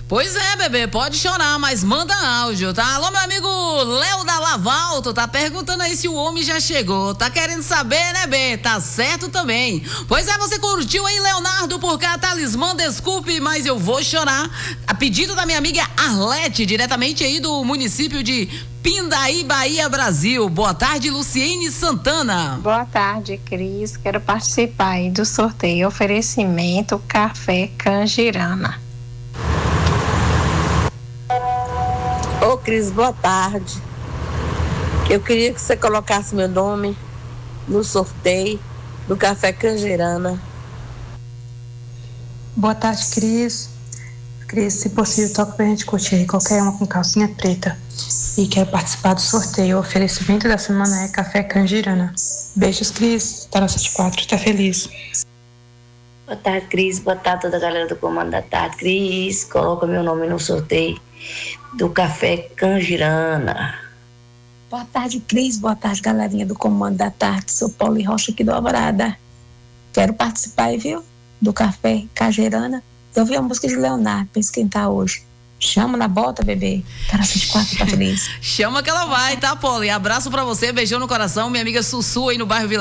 Pois é, bebê, pode chorar, mas manda áudio, tá? Alô, meu amigo Léo da Lavalto, tá perguntando aí se o homem já chegou. Tá querendo saber, né, Bê? Tá certo também. Pois é, você curtiu aí, Leonardo, por cá, Talismã, desculpe, mas eu vou chorar. A pedido da minha amiga Arlete, diretamente aí do município de Pindaí, Bahia, Brasil. Boa tarde, Luciene Santana. Boa tarde, Cris. Quero participar aí do sorteio oferecimento Café Cangirana. Ô, Cris, boa tarde. Eu queria que você colocasse meu nome no sorteio do Café Cangirana. Boa tarde, Cris. Cris, se possível, toca pra gente curtir aí qualquer uma com calcinha preta. E quero participar do sorteio. O oferecimento da semana é Café Cangirana. Beijos, Cris. Tá no 74, tá feliz. Boa tarde, Cris. Boa tarde, toda a galera do Comando da Tarde. Cris, coloca meu nome no sorteio do Café Cangirana. Boa tarde, Cris. Boa tarde, galerinha do Comando da Tarde. Sou Paulo Rocha aqui do Alvorada. Quero participar aí, viu? Do Café Cangirana. Eu vi a música de Leonardo pra esquentar hoje. Chama na bota, bebê. Cara, 24, tá feliz. Chama que ela vai, tá, Paulo? E abraço pra você, beijão no coração, minha amiga Sussu aí no bairro Vila